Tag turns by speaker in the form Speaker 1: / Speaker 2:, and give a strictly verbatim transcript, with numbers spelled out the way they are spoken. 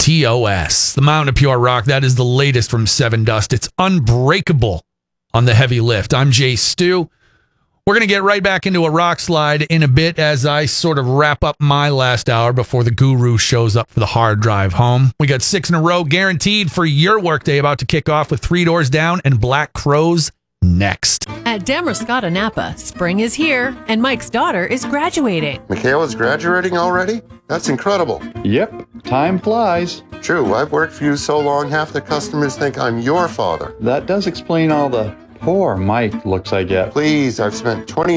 Speaker 1: T O S, the Mountain of Pure Rock. That is the latest from Seven Dust. It's unbreakable on the heavy lift. I'm Jay Stu. We're going to get right back into a rock slide in a bit as I sort of wrap up my last hour before the guru shows up for the hard drive home. We got six in a row guaranteed for your workday about to kick off with Three Doors Down and Black Crows next.
Speaker 2: At Damascotta Napa, spring is here and Mike's daughter is graduating.
Speaker 3: Michaela's graduating already? That's incredible.
Speaker 4: Yep, time flies.
Speaker 3: True, I've worked for you so long, half the customers think I'm your father.
Speaker 4: That does explain all the poor Mike looks I get.
Speaker 3: Please, I've spent twenty